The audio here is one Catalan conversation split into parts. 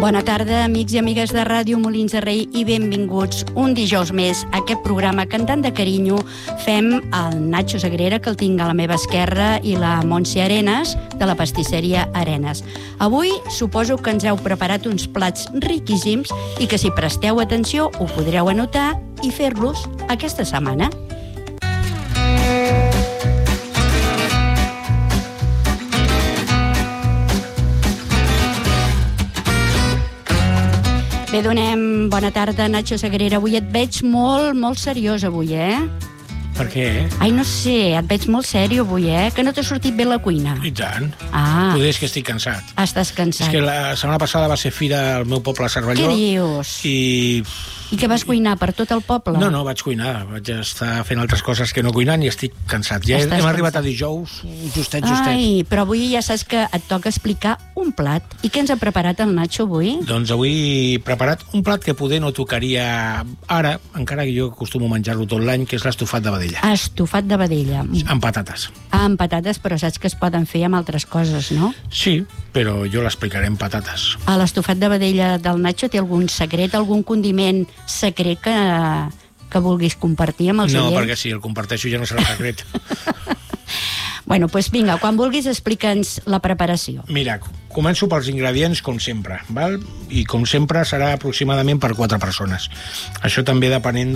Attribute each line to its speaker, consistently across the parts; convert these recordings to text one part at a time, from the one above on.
Speaker 1: Bona tarda, amics i amigues de Ràdio Molins de Rei, i benvinguts un dijous més a aquest programa que amb tant de carinyo fem el Nacho Sagrera, que el tinc a la meva esquerra, i la Montse Arenas, de la pastisseria Arenas. Avui suposo que ens heu preparat uns plats riquíssims i que si presteu atenció ho podreu anotar i fer-los aquesta setmana. Bé, donem bona tarda, Nacho Sagrera. Avui et veig molt seriós, avui,
Speaker 2: Per què?
Speaker 1: Ai, no sé, et veig molt sèrio avui, Que no t'ha sortit bé la cuina.
Speaker 2: I tant.
Speaker 1: Ah.
Speaker 2: Poder és que estic cansat.
Speaker 1: Estàs cansat.
Speaker 2: És que la setmana passada va ser fira al meu poble, a Cervelló.
Speaker 1: Què dius? I què vas cuinar, per tot el poble?
Speaker 2: No, vaig cuinar. Vaig estar fent altres coses que no cuinant i estic cansat. Ja hem arribat a dijous, justet.
Speaker 1: Ai, però avui ja saps que et toca explicar un plat. I què ens ha preparat el Nacho avui?
Speaker 2: Doncs avui he preparat un plat que poder no tocaria ara, encara que jo acostumo a menjar-lo tot l'any, que és l'estofat de vedella.
Speaker 1: Estofat de vedella.
Speaker 2: Amb patates.
Speaker 1: Amb patates, però saps que es poden fer amb altres coses, no?
Speaker 2: Sí, però jo l'explicaré amb patates.
Speaker 1: L'estofat de vedella del Nacho té algun secret, algun condiment secret que vulguis compartir amb els oients?
Speaker 2: No, perquè si el comparteixo ja no serà secret.
Speaker 1: Bueno, doncs vinga, quan vulguis explica'ns la preparació.
Speaker 2: Mira, començo pels ingredients com sempre, val? I com sempre serà aproximadament per 4 persones. Això també depenent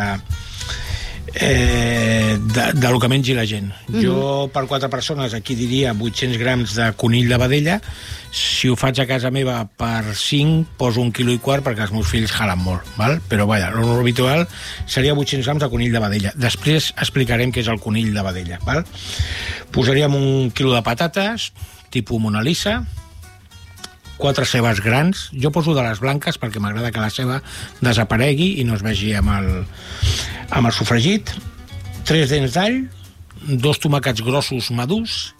Speaker 2: de lo que mengi la gent. Jo per 4 persones aquí diria 800 grams de conill de vedella. Si ho faig a casa meva per 5 poso 1,25 kg perquè els meus fills jalen molt, val? Però vaja, lo habitual seria 800 grams de conill de vedella. Després explicarem què és el conill de vedella, val? Posaríem 1 quilo de patates tipus Mona Lisa, 4 cebes grans. Jo poso de les blanques perquè m'agrada que la ceba desaparegui i no es vegi amb el sofregit. 3 dents d'all, 2 tomàquets grossos madurs,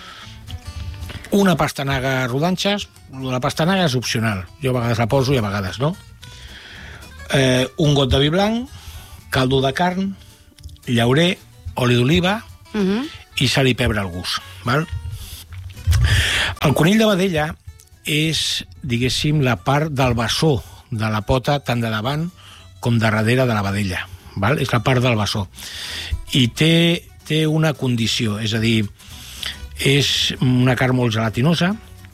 Speaker 2: una pastanaga a rodanxes. La pastanaga és opcional. Jo a vegades la poso i a vegades no. Un got de vi blanc, caldo de carn, llaurer, oli d'oliva i sal i pebre al gust, val? El conill de vedella és, diguéssim, la part del bessó de la pota, tant de davant com de darrere de la vedella, val? És la part del bessó. I té una condició, és a dir, és una carn molt gelatinosa,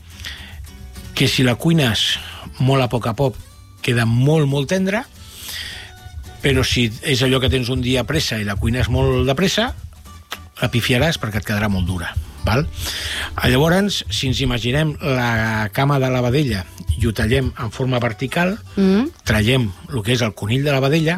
Speaker 2: que si la cuines molt a poc queda molt tendra, però si és allò que tens un dia a pressa i la cuines molt de pressa, la pifiaràs perquè et quedarà molt dura, val? Llavors, si ens imaginem la cama de la vedella i ho tallem en forma vertical, traiem el que és el conill de la vedella.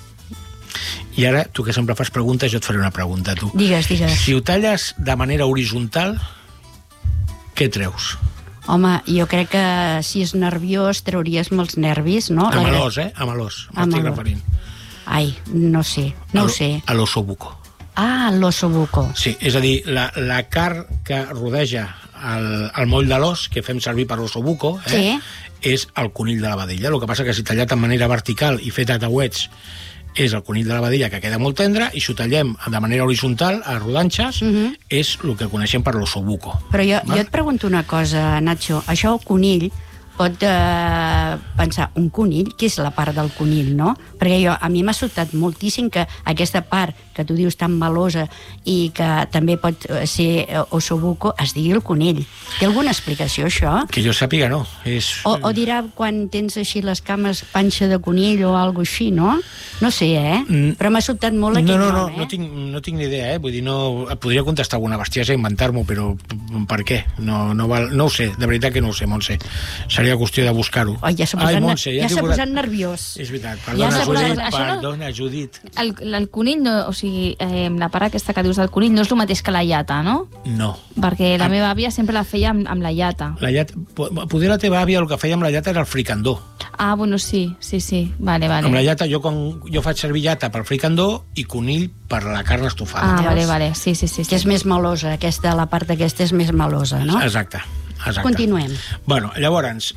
Speaker 2: I ara, tu que sempre fas preguntes, jo et faré una pregunta, tu.
Speaker 1: Digues.
Speaker 2: Si ho talles de manera horitzontal, què treus?
Speaker 1: Home, jo crec que si és nerviós trauries molts nervis, no?
Speaker 2: A melós, a melós, m'estic referint.
Speaker 1: Ai, no sé, no ho sé.
Speaker 2: A l'ossobuco.
Speaker 1: Ah, l'ossobuco.
Speaker 2: Sí, és a dir, la carn que rodeja el moll de l'os, que fem servir per l'ossobuco, és el conill de la vedella. El que passa que si tallat de manera vertical i fet a tauets és el conill de la vedella, que queda molt tendre, i si ho tallem de manera horitzontal, a rodanxes, és el que coneixem per l'ossobuco.
Speaker 1: Però jo et pregunto una cosa, Nacho. Això, el conill, pot pensar, un conill, què és la part del conill, no? Perquè a mi m'ha sobtat moltíssim que aquesta part que tu dius tan melosa i que també pot ser ossobuco es digui el conill. Té alguna explicació, això?
Speaker 2: Que jo sàpiga, no.
Speaker 1: O dirà quan tens així les cames panxa de conill o alguna cosa així, no? No sé, però m'ha sobtat molt aquest nom,
Speaker 2: No tinc ni idea, Vull dir, no podria contestar alguna bestiesa i inventar-m'ho, però per què? No ho sé, de veritat que no ho sé, Montse. Seria qüestió de buscar-ho.
Speaker 1: Ja s'ha posat nerviós.
Speaker 2: És veritat, perdona, Judit.
Speaker 3: El conill, o sigui, la part aquesta que dius del conill no és el mateix que la llata, no?
Speaker 2: No.
Speaker 3: Perquè la meva àvia sempre la feia amb la llata.
Speaker 2: Poder la teva àvia el que feia amb la llata era el fricandó.
Speaker 3: Ah, bueno, sí. Vale.
Speaker 2: Amb la llata, jo faig servir llata per fricandó i conill per la carn estofada.
Speaker 3: Ah, vale, sí.
Speaker 1: Que és més melosa, la part aquesta és més melosa, no?
Speaker 2: Exacte.
Speaker 1: Continuem.
Speaker 2: Bueno, llavors,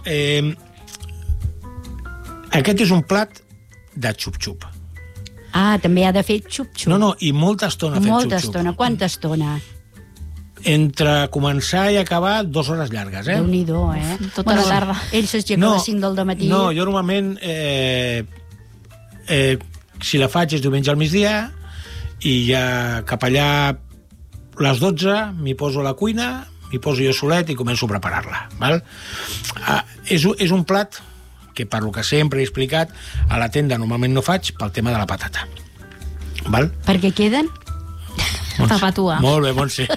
Speaker 2: aquest és un plat de xup-xup.
Speaker 1: Ah, també ha de fer xup-xup.
Speaker 2: No, i molta estona fent xup-xup.
Speaker 1: Molta estona. Quanta estona?
Speaker 2: entre començar i acabar 2 hores llargues, eh?
Speaker 1: Déu-n'hi-do,
Speaker 3: Tota la tarda.
Speaker 1: Ell s'aixeca a les 5 del dematí.
Speaker 2: No, jo normalment, si la faig és diumenge al migdia, i ja cap allà a les 12 m'hi poso a la cuina, m'hi poso jo solet i començo a preparar-la, val? És un plat que, per lo que sempre he explicat, a la tenda normalment no faig pel tema de la patata, val?
Speaker 1: Perquè queden?
Speaker 3: Zapatua.
Speaker 2: Molt bé, Montse.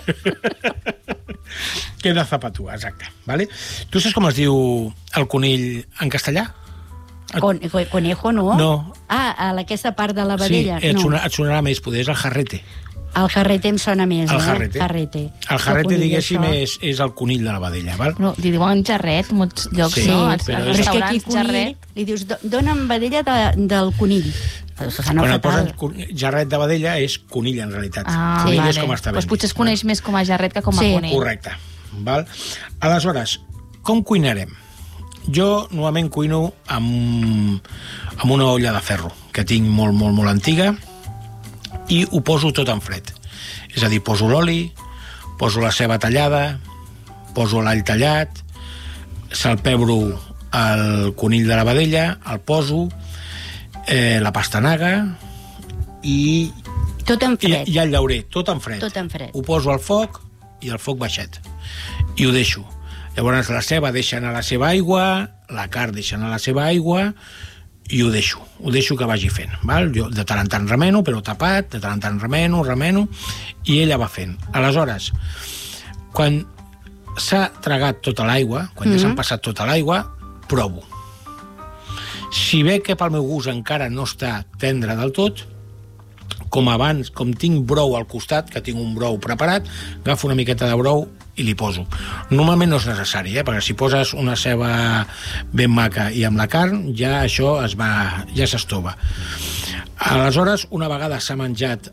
Speaker 2: Queda zapatua, exacte. Vale? Tu saps com es diu el conill en castellà?
Speaker 1: Conejo, no?
Speaker 2: No.
Speaker 1: Aquesta part de la vedella.
Speaker 2: Sí, et sonarà més, poder, és el jarrete.
Speaker 1: El jarrete em sona més,
Speaker 2: El jarrete. El jarrete, diguéssim, és el conill de la vedella, val?
Speaker 3: No, li diuen jarret, molts llocs,
Speaker 2: Sí,
Speaker 3: no?
Speaker 2: però
Speaker 1: és que aquí conill, li dius, dona'm vedella del conill.
Speaker 2: Quan et posen jarret de vedella és conill, en realitat.
Speaker 3: Vale.
Speaker 2: És com està ben
Speaker 3: Doncs potser es
Speaker 2: dit.
Speaker 3: coneix més com a jarret que com a conill.
Speaker 2: Correcte. Val? Aleshores, com cuinarem? Jo normalment cuino amb una olla de ferro, que tinc molt, molt, molt antiga, i ho poso tot en fred. És a dir, poso l'oli, poso la ceba tallada, poso l'all tallat, salpebro el conill de la vedella, el poso, la pastanaga i
Speaker 1: Tot en fred.
Speaker 2: I el llaurer, tot en fred.
Speaker 1: Tot en fred.
Speaker 2: Ho poso al foc i al foc baixet. I ho deixo. Llavors la ceba deixa anar la seva aigua, la carn deixa anar la seva aigua, i ho deixo que vagi fent. Val? Jo de tant en tant remeno, però tapat, de tant en tant remeno, i ella va fent. Aleshores, quan s'ha tragat tota l'aigua, quan ja s'han passat tota l'aigua, provo. Si ve que pel meu gust encara no està tendre del tot, com abans, com tinc brou al costat, que tinc un brou preparat, agafo una miqueta de brou i li poso. Normalment no és necessari, perquè si poses una ceba ben maca i amb la carn, ja això ja s'estova. Aleshores, una vegada s'ha menjat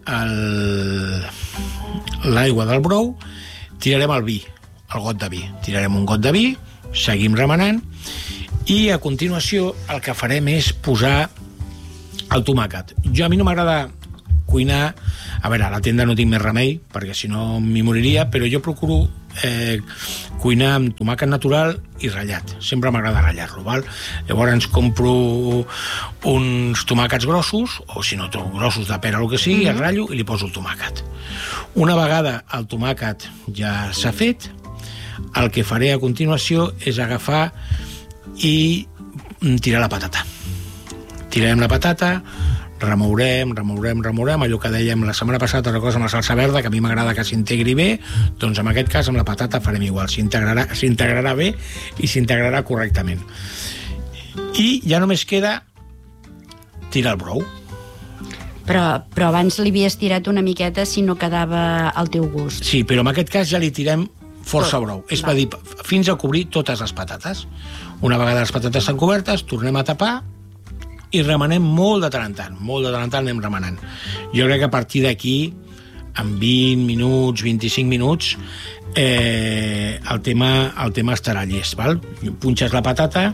Speaker 2: l'aigua del brou, tirarem el vi, el got de vi. Tirarem un got de vi, seguim remenant, i a continuació el que farem és posar el tomàquet. A mi no m'agrada cuinar, a veure, a la tenda no tinc més remei, perquè si no m'hi moriria, però jo procuro cuinar amb tomàquet natural i ratllat. Sempre m'agrada ratllar-lo, val? Llavors compro uns tomàquets grossos, o si no, grossos de pera o el que sigui, el ratllo i li poso el tomàquet. Una vegada el tomàquet ja s'ha fet, el que faré a continuació és agafar i tirar la patata. Tirarem la patata, remourem, allò que dèiem la setmana passada, una cosa amb la salsa verda, que a mi m'agrada que s'integri bé, doncs en aquest cas amb la patata farem igual, s'integrarà bé i s'integrarà correctament. I ja només queda tirar el brou.
Speaker 1: Però abans li havies tirat una miqueta si no quedava al teu gust.
Speaker 2: Sí, però en aquest cas ja li tirem força brou. És a dir, fins a cobrir totes les patates. Una vegada les patates estan cobertes, tornem a tapar i remenem molt de tant en tant anem remenant. Jo crec que a partir d'aquí, en 20 minuts, 25 minuts, el tema estarà llest, val? Punxes la patata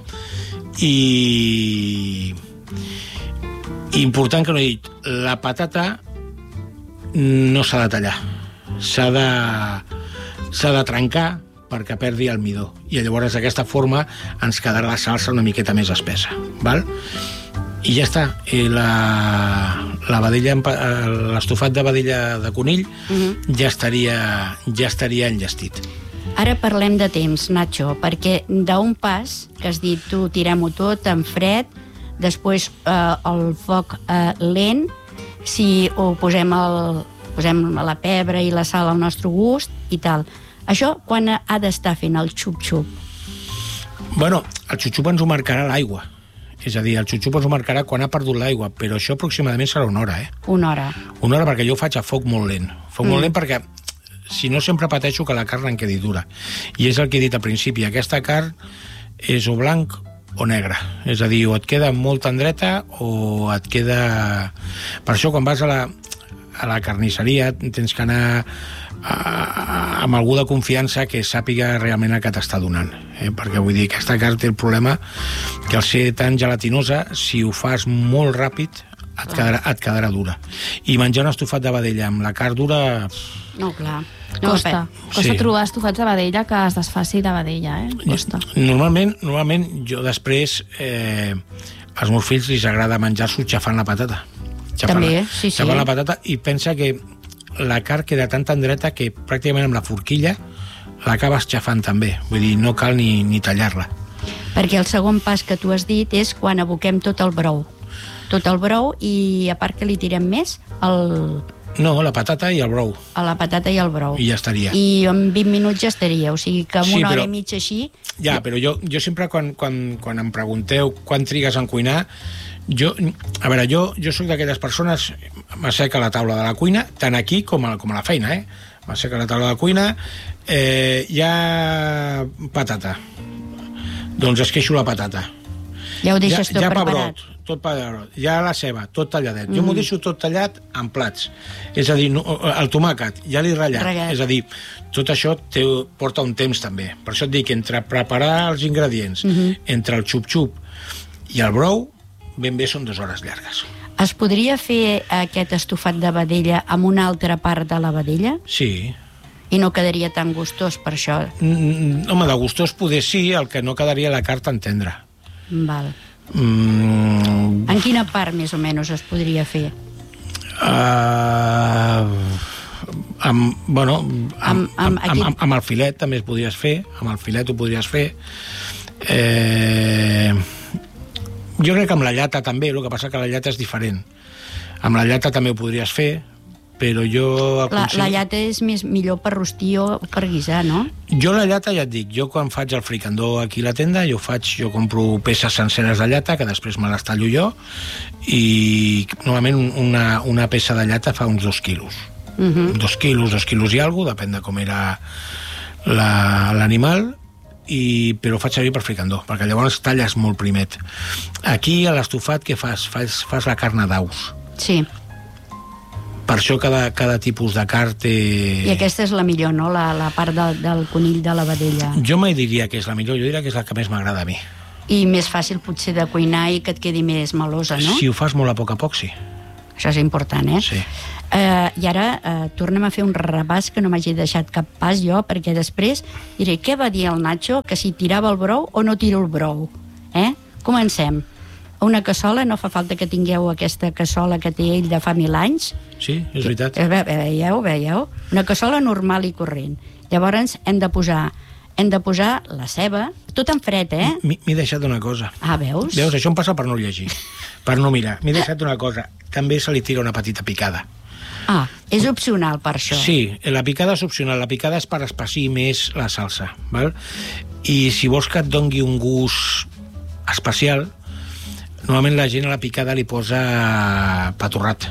Speaker 2: i important que no he dit, la patata no s'ha de tallar, s'ha de trencar perquè perdi el midó, i llavors d'aquesta forma ens quedarà la salsa una miqueta més espessa, val? I ja està. La vedella, l'estofat de vedella de conill ja estaria enllestit.
Speaker 1: Ara parlem de temps, Nacho, perquè d'un pas, que has dit tu, tirem-ho tot en fred, després el foc lent, si ho posem la pebre i la sal al nostre gust i tal. Això quan ha d'estar fent el xup-xup?
Speaker 2: Bueno, el xup-xup ens ho marcarà l'aigua. És a dir, el xup-xup ens ho marcarà quan ha perdut l'aigua, però això aproximadament serà una hora,
Speaker 1: Una hora.
Speaker 2: Una hora perquè jo ho faig a foc molt lent. Molt lent perquè, si no, sempre pateixo que la carn en quedi dura. I és el que he dit al principi, aquesta carn és o blanc o negra. És a dir, o et queda molt tendreta o et queda... Per això, quan vas a la carnisseria, tens que anar amb algú de confiança que sàpiga realment el que t'està donant, perquè vull dir, aquesta carn té el problema que al ser tan gelatinosa, si ho fas molt ràpid et quedarà dura, i menjar un estofat de vedella amb la carn dura
Speaker 1: no, clar.
Speaker 3: Costa
Speaker 2: Sí.
Speaker 3: trobar estofats de vedella que es desfaci de vedella, Costa.
Speaker 2: Normalment jo després als meus fills els agrada menjar-s'ho xafant la patata.
Speaker 1: També, sí.
Speaker 2: Xafant la patata i pensa que la carn queda tan tendreta que pràcticament amb la forquilla l'acabes xafant també. Vull dir, no cal ni tallar-la.
Speaker 1: Perquè el segon pas que tu has dit és quan aboquem tot el brou. Tot el brou i a part que li tirem més
Speaker 2: No, la patata i el brou.
Speaker 1: a la patata i el brou.
Speaker 2: I ja estaria.
Speaker 1: I en 20 minuts ja estaria, o sigui que amb una hora i mitja així...
Speaker 2: Ja, però jo sempre quan em pregunteu quan trigues en cuinar, jo soc d'aquelles persones, m'assec a la taula de la cuina, tant aquí com a la feina, m'assec a la taula de la cuina, hi ha patata. Doncs esqueixo la patata.
Speaker 1: Ja ho deixes tot preparat.
Speaker 2: Tot pebrot. Ja la ceba, tot talladet. Jo m'ho deixo tot tallat en plats. És a dir, el tomàquet, ja l'he ratllat. És a dir, tot això porta un temps també. Per això et dic, entre preparar els ingredients, entre el xup-xup i el brou, ben bé són 2 hores llargues.
Speaker 1: Es podria fer aquest estofat de vedella amb una altra part de la vedella?
Speaker 2: Sí.
Speaker 1: I no quedaria tan gustós per això?
Speaker 2: Home, de gustós poder sí, el que no quedaria la carn tan tendra.
Speaker 1: Val. En quina part més o menys es podria fer?
Speaker 2: Amb el filet també es podries fer. Amb el filet ho podries fer. Jo crec que amb la llata també, el que passa que la llata és diferent. Amb la llata també ho podries fer, però jo...
Speaker 1: La llata és millor per rostir o per guisar, no?
Speaker 2: Jo la llata, ja et dic, jo quan faig el fricandó aquí a la tenda, jo compro peces senceres de llata, que després me les tallo jo, i normalment una peça de llata fa uns 2 quilos. 2 quilos i alguna cosa, depèn de com era l'animal, però ho faig servir per fricandó, perquè llavors talles molt primet. Aquí, a l'estofat, què fas? Fas la carn a daus.
Speaker 1: Sí.
Speaker 2: Per això cada tipus de carn té...
Speaker 1: I aquesta és la millor, no? La part del conill de la vedella.
Speaker 2: Jo mai diria que és la millor, jo diria que és la que més m'agrada a mi.
Speaker 1: I més fàcil potser de cuinar i que et quedi més melosa, no?
Speaker 2: Si ho fas molt a poc, sí.
Speaker 1: Això és important,
Speaker 2: Sí.
Speaker 1: I ara tornem a fer un repàs que no m'hagi deixat cap pas jo, perquè després diré, què va dir el Nacho? Que si tirava el brou o no tiro el brou? Comencem. Una cassola, no fa falta que tingueu aquesta cassola que té ell de fa 1000 anys.
Speaker 2: Sí, és veritat.
Speaker 1: Veieu? Una cassola normal i corrent. Llavors hem de posar la ceba, tot en fred,
Speaker 2: M'he deixat una cosa.
Speaker 1: Ah, veus?
Speaker 2: Veus, això em passa per no llegir, per no mirar. M'he deixat una cosa. També se li tira una petita picada.
Speaker 1: Ah, és opcional per això.
Speaker 2: Sí, la picada és opcional. La picada és per espessir més la salsa, val? I si vols que et dongui un gust especial, normalment la gent a la picada li posa pa torrat.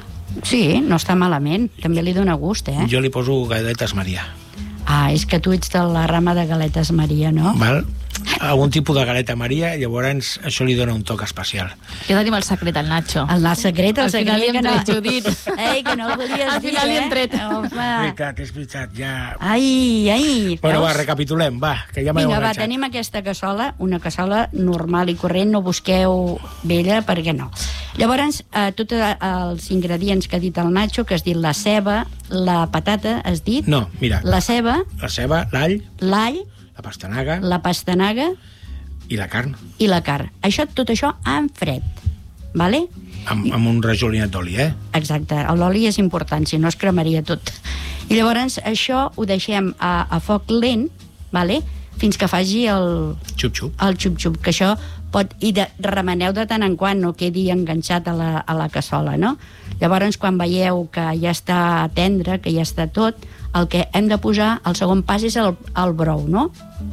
Speaker 1: Sí, no està malament. També li dona gust,
Speaker 2: Jo li poso galetes Maria.
Speaker 1: Ah, és que tu ets de la rama de galetes Maria, no?
Speaker 2: Val? Algun tipus de galeta Maria, llavors això li dona un toc especial.
Speaker 3: Ja tenim el secret al Nacho.
Speaker 1: El secret,
Speaker 3: al final li hem tret, Judit.
Speaker 1: Ei, que no ho volies dir,
Speaker 3: Al final li hem tret.
Speaker 2: És veritat, ja...
Speaker 1: Ai.
Speaker 2: Bueno, va, recapitulem, que ja m'heu
Speaker 1: Vinga,
Speaker 2: enganxat.
Speaker 1: tenim aquesta cassola, una cassola normal i corrent, no busqueu vella, perquè no. Llavors, tots els ingredients que ha dit el Nacho, que has dit la ceba, la patata, has dit?
Speaker 2: No, mira.
Speaker 1: La ceba,
Speaker 2: l'all,
Speaker 1: la
Speaker 2: la
Speaker 1: pastanaga
Speaker 2: i la carn.
Speaker 1: i la carn. Tot això en fred, vale?
Speaker 2: Amb un rajolinet d'oli,
Speaker 1: Exacte, l'oli és important, si no es cremaria tot. I llavors això ho deixem a foc lent, vale? Fins que faci el xup-xup, que això i remeneu de tant en quant, no quedi enganxat a la cassola, no? Llavors, quan veieu que ja està tendre, que ja està tot, el que hem de posar, el segon pas és el brou, no?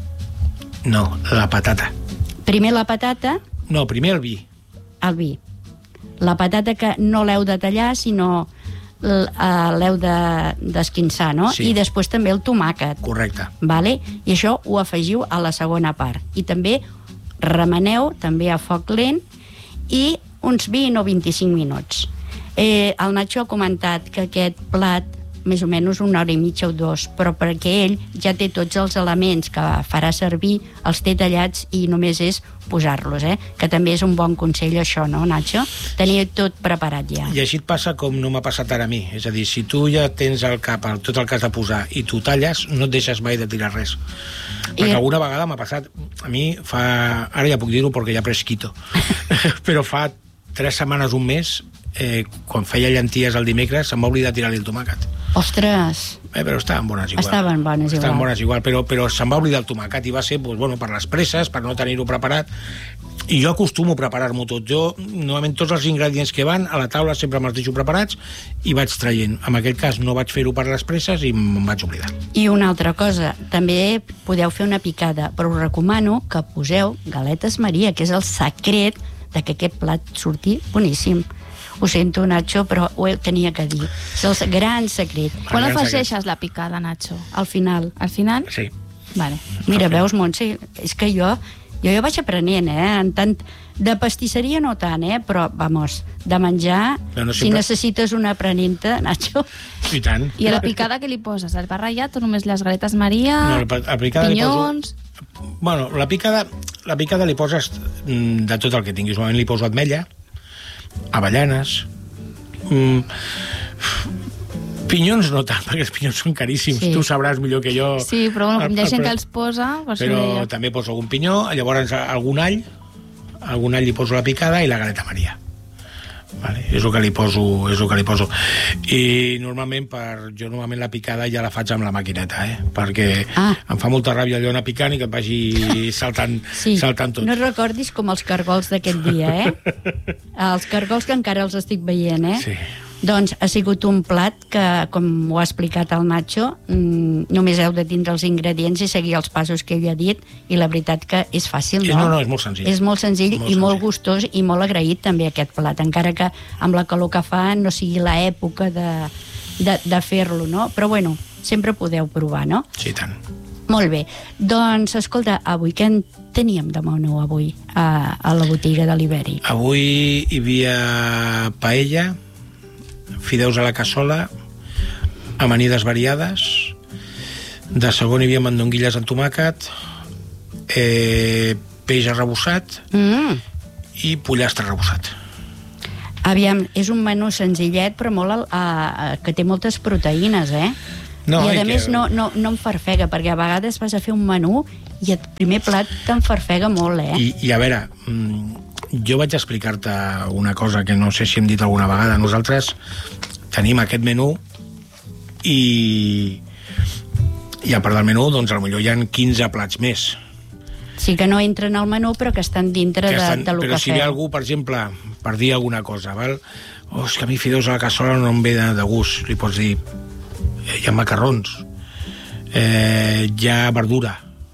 Speaker 2: No, la patata.
Speaker 1: Primer la patata...
Speaker 2: No, primer el vi.
Speaker 1: El vi. La patata que no l'heu de tallar, sinó l'heu d'esquinçar, no?
Speaker 2: Sí.
Speaker 1: I després també el tomàquet.
Speaker 2: Correcte.
Speaker 1: Vale? I això ho afegiu a la segona part. I també remeneu, també a foc lent, i uns 20 o 25 minuts. El Nacho ha comentat que aquest plat més o menys 1 hora i mitja o 2, però perquè ell ja té tots els elements que farà servir, els té tallats i només és posar-los, que també és un bon consell això, no, Nacho? Tenir tot preparat ja.
Speaker 2: I així et passa com no m'ha passat ara a mi, és a dir, si tu ja tens al cap tot el que has de posar i tu talles, no et deixes mai de tirar res. Perquè alguna vegada m'ha passat, a mi ara ja puc dir-ho perquè ja presquito, però fa 3 setmanes, un mes, quan feia llenties el dimecres, se'm va oblidar tirar-li el tomàquet.
Speaker 1: Ostres!
Speaker 2: Però estaven bones igual.
Speaker 1: Estaven bones
Speaker 2: igual, però se'm va oblidar el tomàquet i va ser per les presses, per no tenir-ho preparat. I jo acostumo a preparar-m'ho tot. Jo, normalment, tots els ingredients que van a la taula sempre me'ls deixo preparats i vaig traient. En aquell cas no vaig fer-ho per les presses i me'n vaig oblidar.
Speaker 1: I una altra cosa, també podeu fer una picada, però us recomano que poseu galetes Maria, que és el secret de que aquest plat surti boníssim. Ho sento, Nacho, però ho tenia que dir. És el gran secret.
Speaker 3: Quan afegeixes la picada, Nacho?
Speaker 1: Al final.
Speaker 3: Al final?
Speaker 2: Sí.
Speaker 3: Vale.
Speaker 1: Mira, veus, Montse, és que jo vaig aprenent, en tant... De pastisseria no tant, però, vamos, de menjar, no, si necessites una aprenenta, Nacho...
Speaker 2: I tant.
Speaker 3: I a la picada què li poses? El pa ratllat o només les galetes Maria?
Speaker 2: No, a picada
Speaker 3: pinyons...
Speaker 2: Bueno, la picada li poses de tot el que tinguis. Normalment li poso ametlla, avellanes... Pinyons no tant, perquè els pinyons són caríssims. Sí. Tu sabràs millor que jo.
Speaker 3: Sí, però bueno, com hi ha gent que els posa...
Speaker 2: Però també poso algun pinyó, llavors algun all li poso la picada i la galeta Maria. Vale, és el que li poso. I normalment la picada ja la faig amb la maquineta, perquè em fa molta ràbia allò anar picant i que et vagi saltant tot.
Speaker 1: No recordis com els cargols d'aquest dia, els cargols que encara els estic veient,
Speaker 2: Sí.
Speaker 1: Doncs ha sigut un plat que, com ho ha explicat el Nacho, només heu de tindre els ingredients i seguir els passos que ell ha dit, i la veritat que és fàcil, no?
Speaker 2: No, és molt senzill.
Speaker 1: És molt senzill i molt gustós i molt agraït també aquest plat, encara que amb la calor que fa no sigui l'època de fer-lo, no? Però bueno, sempre podeu provar, no?
Speaker 2: Sí, tant.
Speaker 1: Molt bé. Doncs, escolta, avui què en teníem de menú avui a la botiga de l'Ibèric?
Speaker 2: Avui hi havia paella, fideus a la cassola, amanides variades, de segon hi havia mandonguilles amb tomàquet, peix arrebossat i pollastre arrebossat.
Speaker 1: Aviam, és un menú senzillet, però molt que té moltes proteïnes, No, i a més no em farfega, perquè a vegades vas a fer un menú i el primer plat t'enfarfega molt,
Speaker 2: I a veure, jo vaig explicar-te una cosa que no sé si hem dit alguna vegada. Nosaltres tenim aquest menú i a part del menú, doncs potser hi ha 15 plats més.
Speaker 1: Sí que no entren al menú, però que estan dintre del que fem.
Speaker 2: Però si ve algú, per exemple, per dir alguna cosa, val? És que a mi fideus a la cassola no em ve de gust. Li pots dir, hi ha macarrons, hi ha verdura,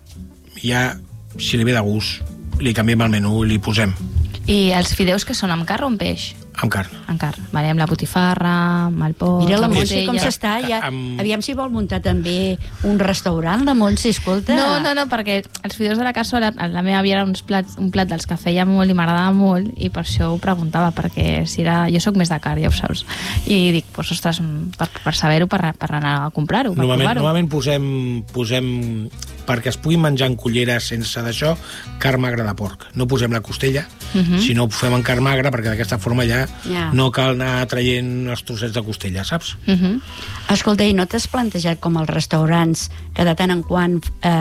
Speaker 2: si li ve de gust, li canviem el menú i li posem.
Speaker 3: I els fideus que són amb carn o amb peix?
Speaker 2: Amb carn.
Speaker 3: Amb carn. Vale, amb la botifarra, amb el pot...
Speaker 1: Mira la Montse com s'està. Aviam si vol muntar també un restaurant, la Montse, escolta.
Speaker 3: No, perquè els fideus de la cassola, la meva àvia era un plat dels que feia molt i m'agradava molt, i per això ho preguntava, perquè si era... Jo sóc més de carn, ja ho saps. I dic, ostres, per saber-ho, per anar a comprar-ho, per provar-ho.
Speaker 2: Normalment posem perquè es pugui menjar en culleres sense d'això, carn magra de porc. No posem la costella, sinó ho fem en carn magra, perquè d'aquesta forma ja no cal anar traient els trossets de costella, saps?
Speaker 1: Escolta, i no t'has plantejat com els restaurants que de tant en quant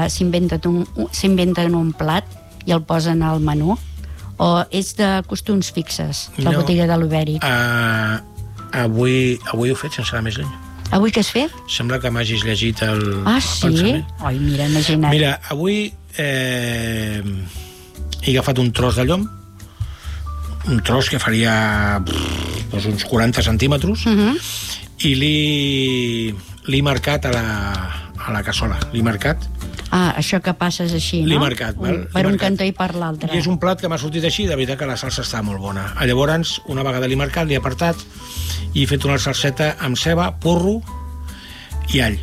Speaker 1: s'inventen un plat i el posen al menú? O és de costums fixes, la botiga de l'Ibèric?
Speaker 2: Avui ho he fet sense anar més lluny.
Speaker 1: Avui què has fet?
Speaker 2: Sembla que m'hagis llegit el
Speaker 1: pensament. Ai, mira, imagina't.
Speaker 2: Mira, avui he agafat un tros de llom, un tros que faria uns 40 centímetres, i l'he marcat a la cassola. L'he marcat.
Speaker 1: Això que passes així, no?
Speaker 2: L'he marcat, val?
Speaker 1: Per un cantó i per l'altre.
Speaker 2: I és un plat que m'ha sortit així, de veritat que la salsa està molt bona. Llavors, una vegada l'he marcat, l'he apartat, i he fet una salseta amb ceba, porro i all.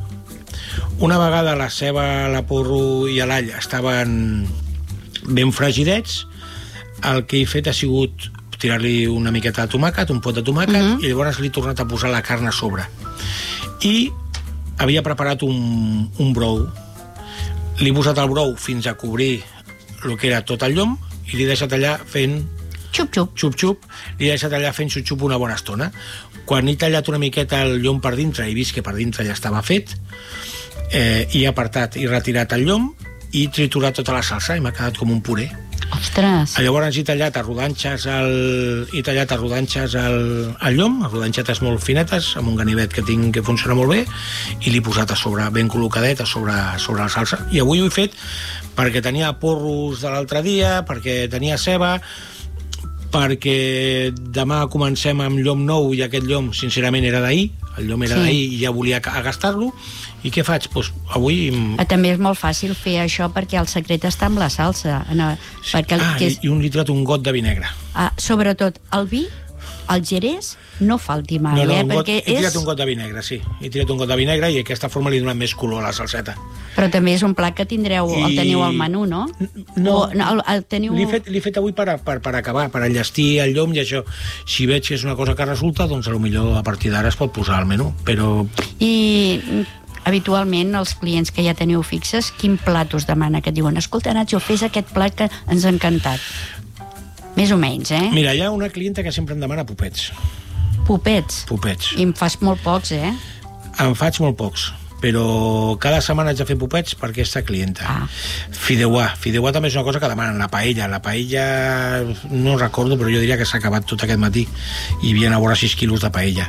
Speaker 2: Una vegada la ceba, la porro i l'all estaven ben fregidets, el que he fet ha sigut tirar-li una miqueta de tomàquet, un pot de tomàquet, i llavors li he tornat a posar la carn a sobre. I havia preparat un brou. Li he posat el brou fins a cobrir el que era tot el llom i l'he deixat allà fent
Speaker 1: Xup-xup.
Speaker 2: xup-xup, li he deixat allà fent xup-xup una bona estona. Quan he tallat una miqueta el llom per dintre i he vist que per dintre ja estava fet, he apartat i retirat el llom i triturat tota la salsa i m'ha quedat com un puré.
Speaker 1: Ostres!
Speaker 2: Llavors he tallat a rodanxes el llom, a rodanxetes molt finetes, amb un ganivet que tinc que funciona molt bé, i l'he posat a sobre, ben col·locadet, a sobre la salsa. I avui ho he fet perquè tenia porros de l'altre dia, perquè tenia ceba, perquè demà comencem amb llom nou i aquest llom, sincerament, era d'ahir, el llom era d'ahir i ja volia gastar-lo. I què faig? Doncs avui...
Speaker 1: També és molt fàcil fer això perquè el secret està amb la salsa.
Speaker 2: I un litre, un got de vi negre.
Speaker 1: Sobretot, el vi, el gerès, no falti mai, perquè
Speaker 2: he tirat un got de vi negre, sí. He tirat un got de vi negre i aquesta forma li dona més color a la salseta.
Speaker 1: Però també és un plat que el teniu al menú, no?
Speaker 2: No,
Speaker 1: el teniu...
Speaker 2: L'he fet avui per acabar, per enllestir el llom i això. Si veig que és una cosa que resulta, doncs potser a partir d'ara es pot posar al menú, però...
Speaker 1: I habitualment els clients que ja teniu fixes, quin plat us demana? Que et diuen, escolta, Nacho, fes aquest plat que ens ha encantat. Més o menys, eh?
Speaker 2: Mira, hi ha una clienta que sempre em demana pupets.
Speaker 1: Pupets?
Speaker 2: Pupets.
Speaker 1: I em fas molt pocs, eh?
Speaker 2: En faig molt pocs, però cada setmana haig de fer pupets per aquesta clienta. Fideuà també és una cosa que demanen. La paella no recordo, però jo diria que s'ha acabat tot aquest matí. Hi havia a vora 6 quilos de paella.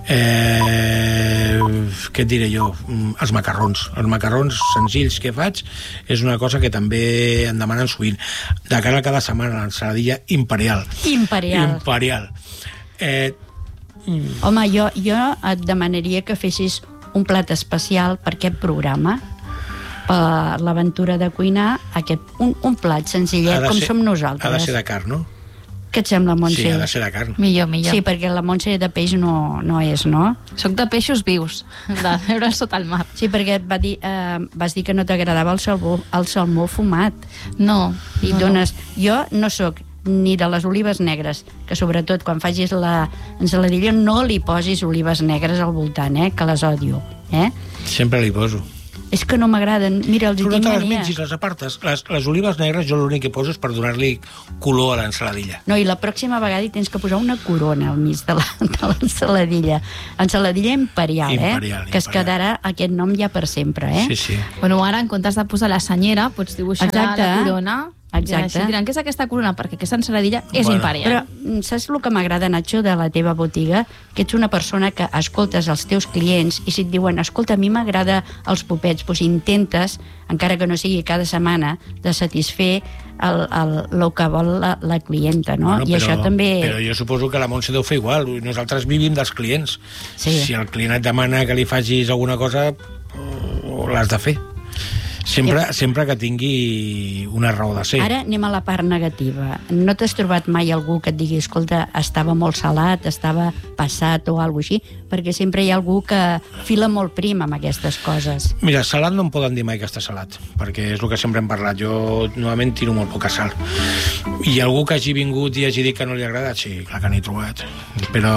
Speaker 2: Què et diré jo? Els macarrons senzills que faig és una cosa que també em demanen sovint. De cara a cada setmana, l'ensaladilla imperial.
Speaker 1: Home, jo et demanaria que fessis un plat especial per aquest programa, per l'aventura de cuinar, un plat senzillet com som nosaltres.
Speaker 2: Ha de ser de carn, no?
Speaker 1: Què et sembla, Montse?
Speaker 2: Sí, ha de ser de carn.
Speaker 3: Millor.
Speaker 1: Sí, perquè la Montse de peix no és, no?
Speaker 3: Soc de peixos vius, de veure sota el mar.
Speaker 1: Sí, perquè vas dir que no t'agradava el salmó fumat.
Speaker 3: No.
Speaker 1: I dones... Jo no sóc ni de les olives negres, que sobretot quan facis l'ensaladilla no li posis olives negres al voltant, que les odio.
Speaker 2: Sempre li poso.
Speaker 1: És que no m'agraden. Mira, els hi tinc
Speaker 2: les
Speaker 1: mania.
Speaker 2: mitges, les apartes. Les olives negres jo l'únic que poso és per donar-li color a l'ensaladilla.
Speaker 1: No, i la pròxima vegada hi tens que posar una corona al mig de l'ensaladilla. Ensaladilla imperial, que es quedarà aquest nom ja per sempre,
Speaker 2: Sí.
Speaker 3: Bueno, ara, en comptes de posar la senyera, pots dibuixar la corona.
Speaker 1: Exacte.
Speaker 3: I diran, què és aquesta corona? Perquè aquesta ensaladilla és imperial.
Speaker 1: Però saps el que m'agrada, Nacho, de la teva botiga? Que ets una persona que escoltes els teus clients i si et diuen, escolta, a mi m'agrada els pupets, doncs intentes, encara que no sigui cada setmana, de satisfer el que vol la clienta, no? I això també...
Speaker 2: Però jo suposo que la Montse deu fer igual. Nosaltres vivim dels clients.
Speaker 1: Sí.
Speaker 2: Si el client et demana que li facis alguna cosa, l'has de fer. Sempre que tingui una raó de ser.
Speaker 1: Ara anem a la part negativa. No t'has trobat mai algú que et digui, escolta, estava molt salat, estava passat o alguna cosa així? Perquè sempre hi ha algú que fila molt prim amb aquestes coses.
Speaker 2: Mira, salat no em poden dir mai que està salat, perquè és el que sempre hem parlat. Jo normalment tiro molt poca sal. I algú que hagi vingut i hagi dit que no li ha agradat, sí, clar que n'he trobat. Però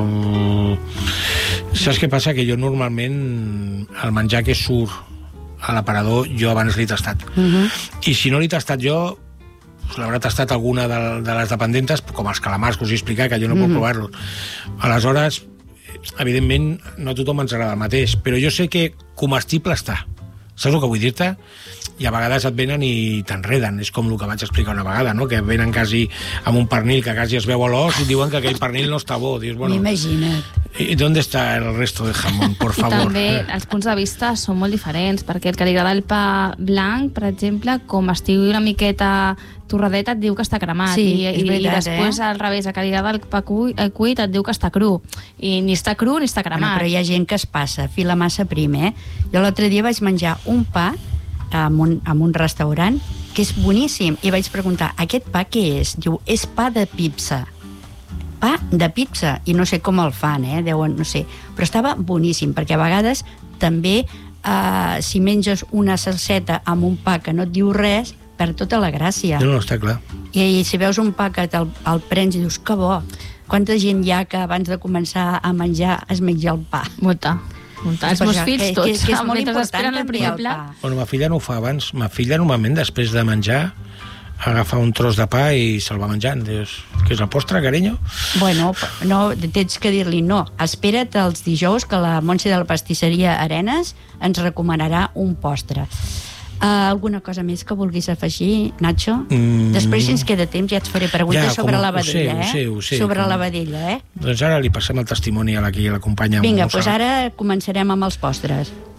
Speaker 2: saps què passa? Que jo normalment el menjar que surt a l'aparador jo abans l'he tastat. I si no l'he tastat jo, l'haurà tastat alguna de les dependentes, com els calamars que us he explicat, que jo no puc provar-los. Aleshores, evidentment, no a tothom ens agrada el mateix, però jo sé que comestible està. Saps el que vull dir-te? I a vegades et venen i t'enreden. És com el que vaig explicar una vegada, no? Que venen quasi amb un pernil que quasi es veu a l'os i diuen que aquell pernil no està bo. Dius, bueno,
Speaker 1: m'imagina't.
Speaker 2: ¿Y dónde está el resto de jamón, por favor?
Speaker 3: I també els punts de vista són molt diferents, perquè el que li agrada el pa blanc, per exemple, com estigui una miqueta torradet, et diu que està cremat.
Speaker 1: Sí, és veritat,
Speaker 3: i després, al revés, el que li agrada el pa cuit et diu que està cru. I ni està cru ni està cremat.
Speaker 1: Bueno, però hi ha gent que es passa, fila massa prim, Jo l'altre dia vaig menjar un pa en un restaurant que és boníssim, i vaig preguntar, aquest pa què és? Diu, és pa de pizza. Pa de pizza, i no sé com el fan, deuen, no sé, però estava boníssim, perquè a vegades també si menges una salseta amb un pa que no et diu res, perd tota la gràcia.
Speaker 2: No, està clar.
Speaker 1: I si veus un pa que el prens i dius, que bo, quanta gent hi ha que abans de començar a menjar es menja el pa?
Speaker 3: Molta. Els meus fills tots,
Speaker 1: que és molt
Speaker 3: mentre
Speaker 1: important
Speaker 3: esperen el
Speaker 1: també
Speaker 3: primer
Speaker 1: el
Speaker 3: plat.
Speaker 1: pa.
Speaker 2: Bueno, ma filla no ho fa abans. Ma filla normalment després de menjar agafa un tros de pa i se'l va menjant. Dius, què és el postre, carinyo?
Speaker 1: Bueno, no, tens que dir-li no. Espera't els dijous que la Montse de la pastisseria Arenes ens recomanarà un postre. Alguna cosa més que vulguis afegir, Nacho? Després, si ens queda temps, ja et faré preguntes sobre la vedella,
Speaker 2: ho sé.
Speaker 1: Sobre la vedella,
Speaker 2: Doncs ara li passem el testimoni a la que l'acompanya.
Speaker 1: Vinga, doncs ara començarem amb els postres.